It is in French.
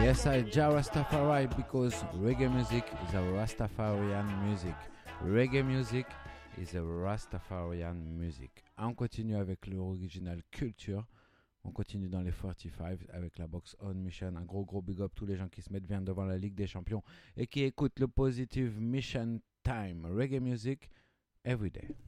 Yes, I Jah Rastafari because reggae music is a Rastafarian music. Reggae music is a Rastafarian music. On continue avec l'original Culture. On continue dans les 45 avec la box On Mission. Un gros big up tous les gens qui se mettent bien devant la Ligue des Champions et qui écoutent le Positive Mission Time. Reggae music every day.